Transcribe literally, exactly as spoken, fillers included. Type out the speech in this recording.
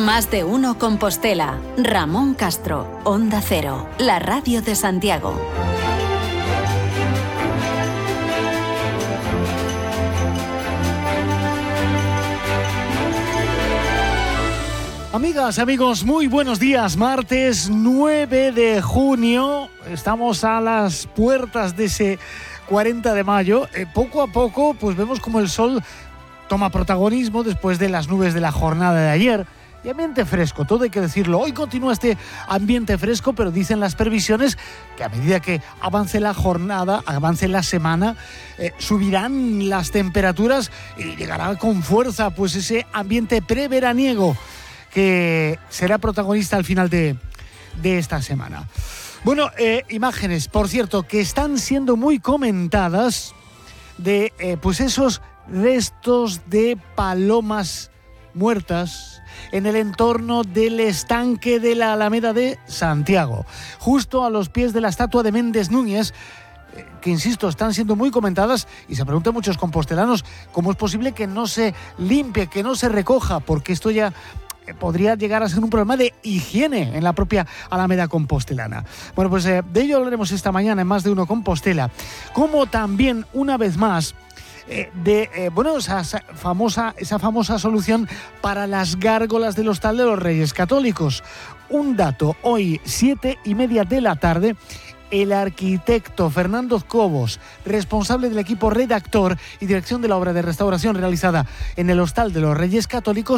Más de uno Compostela. Ramón Castro, Onda Cero, la radio de Santiago. Amigas, amigos, muy buenos días. Martes nueve de junio. Estamos a las puertas de ese cuarenta de mayo. Eh, poco a poco, pues vemos como el sol toma protagonismo después de las nubes de la jornada de ayer. Y ambiente fresco, todo hay que decirlo. Hoy continúa este ambiente fresco, pero dicen las previsiones que a medida que avance la jornada, avance la semana, eh, subirán las temperaturas y llegará con fuerza pues ese ambiente preveraniego que será protagonista al final de, de esta semana. Bueno, eh, imágenes, por cierto, que están siendo muy comentadas de eh, pues esos restos de palomas muertas en el entorno del estanque de la Alameda de Santiago, justo a los pies de la estatua de Méndez Núñez, eh, que insisto, están siendo muy comentadas y se preguntan muchos compostelanos cómo es posible que no se limpie, que no se recoja, porque esto ya podría llegar a ser un problema de higiene en la propia Alameda compostelana. Bueno, pues eh, de ello hablaremos esta mañana en Más de Uno Compostela, como también, una vez más, eh, de eh, bueno, esa, esa, famosa, esa famosa solución para las gárgolas del Hostal de los Reyes Católicos. Un dato, hoy, siete y media de la tarde, el arquitecto Fernando Cobos, responsable del equipo redactor y dirección de la obra de restauración realizada en el Hostal de los Reyes Católicos,